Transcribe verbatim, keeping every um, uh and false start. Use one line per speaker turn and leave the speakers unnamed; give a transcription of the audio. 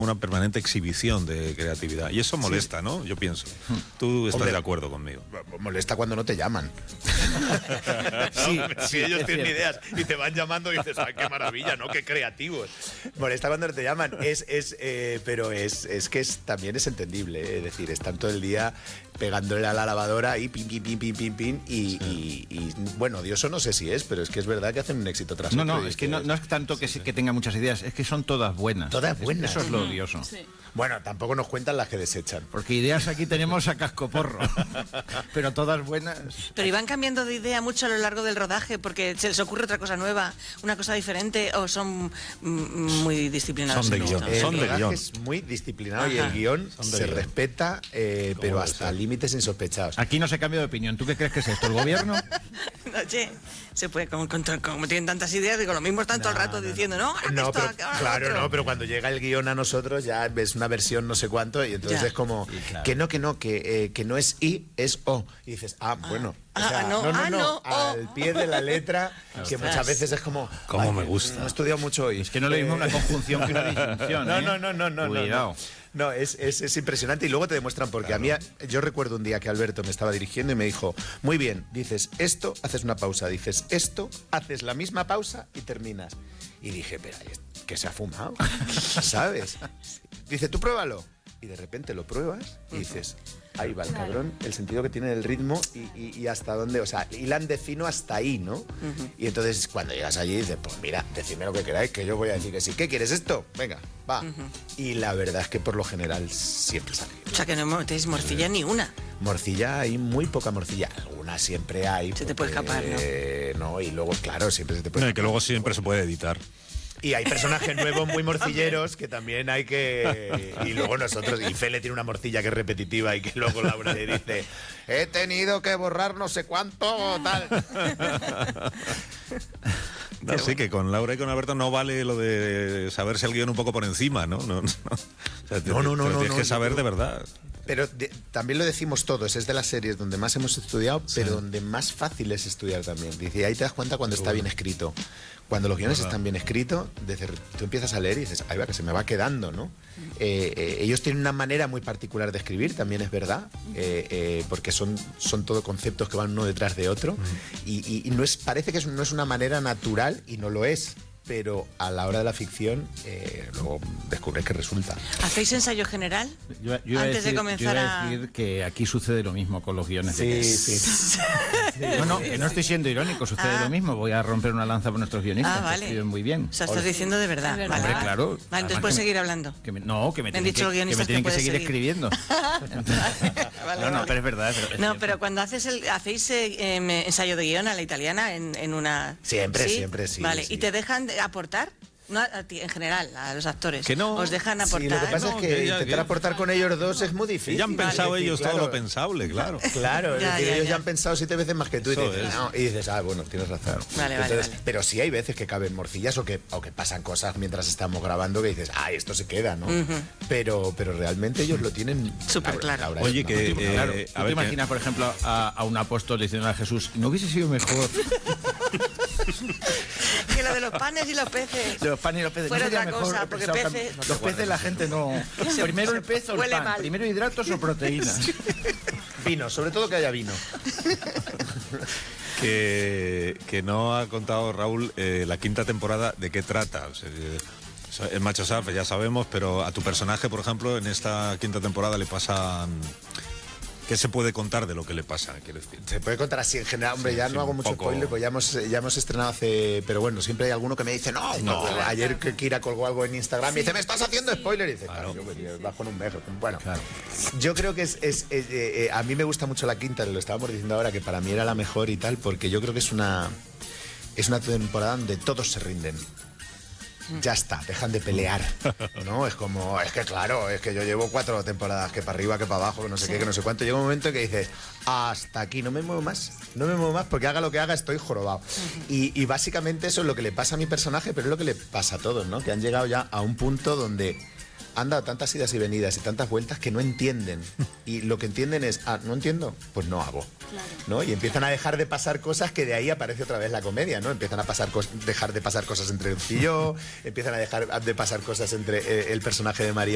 una permanente exhibición de creatividad. Y eso molesta, sí. ¿no? Yo pienso. Tú estás Hombre, de acuerdo conmigo.
Molesta cuando no te llaman.
sí, no, si ellos tienen ideas y te van llamando y dices, ¡ay, qué maravilla, ¿no? ¡Qué creativos!
Molesta cuando no te llaman. Es, es, eh, pero es, es que es, también es entendible. ¿eh? Es decir, están todo el día pegándole a la lavadora y pim, pim, pim, pim, pim, pim. Y, sí. y, y bueno, odioso no sé si es, pero es que es verdad que hacen un éxito tras
no,
otro.
No, no, es que no, no es tanto que, sí. que tenga muchas ideas, es que son todas buenas.
Todas buenas.
Eso es lo odioso.
Sí. Bueno, tampoco nos cuentan las que desechan.
Porque ideas aquí tenemos a cascoporro, pero todas buenas.
Pero iban cambiando de idea mucho a lo largo del rodaje, porque se les ocurre otra cosa nueva, una cosa diferente, o son muy disciplinados.
Son de guión.
El
son de guión.
Es muy disciplinado. Ajá. Y el guión se guión. respeta, eh, pero hasta límites insospechados.
Aquí no se cambia de opinión. ¿Tú qué crees que es esto? ¿El gobierno?
Oye, se puede, como, como tienen tantas ideas, digo, lo mismo están todo el rato no, diciendo, no,
no,
esto,
pero, claro, otro. no, pero cuando llega el guión a nosotros ya ves una versión no sé cuánto y entonces ya. es como sí, claro. que no, que no, que, eh, que no es I, es O. Y dices, ah, ah bueno.
Ah,
o sea,
no,
no, no,
ah,
no,
no
al
oh.
pie de la letra, que
Ostras.
muchas veces es como...
Cómo me gusta.
No he estudiado mucho hoy.
Es que no le dimos eh... una conjunción que una disyunción,
No,
¿eh?
no, no, no, no.
Cuidado.
No, no es, es, es impresionante y luego te demuestran porque claro. a mí, yo recuerdo un día que Alberto me estaba dirigiendo y me dijo, muy bien, dices esto, haces una pausa, dices esto, haces la misma pausa y terminas. Y dije, pero ¿qué se ha fumado? ¿Sabes? Dice, tú pruébalo. Y de repente lo pruebas y dices, ahí va el claro. cabrón, el sentido que tiene del ritmo y, y, y hasta dónde, o sea, hilan de fino hasta ahí, ¿no? Uh-huh. Y entonces cuando llegas allí dices, pues mira, decidme lo que queráis, que yo voy a decir que sí. ¿Qué quieres esto? Venga, va. Uh-huh. Y la verdad es que por lo general siempre sale.
O sea, que no metéis morcilla sí. ni una.
Morcilla hay muy poca morcilla, alguna siempre hay.
Se porque, te puede escapar, ¿no?
Eh, no, y luego, claro, siempre se te puede
no,
escapar.
Y que luego siempre se puede editar.
Y hay personajes nuevos muy morcilleros que también hay que... Y luego nosotros, y Fele tiene una morcilla que es repetitiva y que luego Laura le dice, he tenido que borrar no sé cuánto, tal.
No, sí, que con Laura y con Alberto no vale lo de saberse el guión un poco por encima, ¿no? No, no, o sea, te,
no, no, no,
te lo
no,
tienes
no,
que saber
no,
de verdad.
Pero de, también lo decimos todos, es de las series donde más hemos estudiado, sí. pero donde más fácil es estudiar también. Dice, ahí te das cuenta cuando está bien escrito. Cuando los guiones están bien escritos, desde, tú empiezas a leer y dices, ahí va, que se me va quedando, ¿no? Eh, eh, ellos tienen una manera muy particular de escribir, también es verdad, eh, eh, porque son, son todo conceptos que van uno detrás de otro, y, y, y no es, parece que es, no es una manera natural, y no lo es. Pero a la hora de la ficción, eh, luego descubres que resulta.
¿Hacéis ensayo general?
Yo, yo Antes decir,
de comenzar
yo
a...
decir que aquí sucede lo mismo con los guiones.
Sí,
de
sí.
sí. No, no, que no estoy siendo irónico, sucede ah. lo mismo. Voy a romper una lanza por nuestros guionistas,
ah, vale.
que escriben muy bien.
O sea, estás Hola. diciendo de verdad.
Vale. Hombre, claro.
Vale, entonces puedes
me,
seguir hablando.
Que me, no, que me,
me
tienen,
dicho
que, que, me tienen que, que seguir, seguir escribiendo. Entonces, vale, no, no, pero es verdad. Pero es
no,
cierto.
pero cuando haces el, hacéis eh, ensayo de guión a la italiana en, en una...
Siempre,
¿Sí?
siempre, sí.
Vale,
sí.
¿y te dejan aportar? No a ti, en general, a los actores.
Que no.
¿Os dejan aportar?
Sí, lo que pasa
no,
es que,
que ya,
intentar
que...
aportar con ellos dos es muy difícil.
Ya han pensado
vale,
ellos
decir, claro,
todo lo pensable, claro.
Claro,
ya,
es decir,
ya,
ellos
ya.
ya han pensado siete veces más que tú y dices, no, y dices, ah, bueno, tienes razón.
Vale,
Entonces,
vale, vale.
Pero sí hay veces que caben morcillas o que, o que pasan cosas mientras estamos grabando que dices, ah, esto se queda, ¿no? Uh-huh. pero, pero realmente ellos lo tienen
súper claro.
Laura,
Oye,
¿no?
que...
Eh, claro. ¿Tú
a
te
ver,
imaginas,
que...
por ejemplo, a, a un apóstol diciendo a Jesús, ¿no hubiese sido mejor?
Que lo de los panes y los peces.
Los panes y los peces.
Fuera
no
otra
mejor,
cosa, porque peces...
Los peces la gente no... Primero el pez o el pan.
Mal.
Primero hidratos o proteínas.
Vino, sobre todo que haya vino.
que, que no ha contado Raúl eh, la quinta temporada de qué trata. O sea, el Macho Alfa ya sabemos, pero a tu personaje, por ejemplo, en esta quinta temporada le pasa... ¿Qué se puede contar de lo que le pasa? Quiero decir.
Se puede contar así en general. Hombre, sí, ya sí, no hago mucho
poco...
spoiler, pues ya hemos, ya hemos estrenado hace... Pero bueno, siempre hay alguno que me dice, no, no. no. Ayer que Kira colgó algo en Instagram sí. y dice, me estás haciendo spoiler. Y dice, claro, claro yo bajo en un mes. Bueno, claro. Yo creo que es... es, es eh, eh, a mí me gusta mucho la quinta, lo estábamos diciendo ahora, que para mí era la mejor y tal, porque yo creo que es una... Es una temporada donde todos se rinden. Ya está, dejan de pelear, ¿no? Es como, es que claro, es que yo llevo cuatro temporadas, que para arriba, que para abajo, que no sé sí. qué, que no sé cuánto. Llega un momento que dices, hasta aquí, no me muevo más, no me muevo más, porque haga lo que haga estoy jorobado. Uh-huh. y, y básicamente eso es lo que le pasa a mi personaje, pero es lo que le pasa a todos, ¿no? Que han llegado ya a un punto donde han dado tantas idas y venidas y tantas vueltas que no entienden. Y lo que entienden es, ah, no entiendo, pues no hago. Claro. ¿No? Y empiezan a dejar de pasar cosas que de ahí aparece otra vez la comedia, ¿no? Empiezan a pasar dejar de pasar cosas entre Luz y yo, empiezan a dejar de pasar cosas entre eh, el personaje de María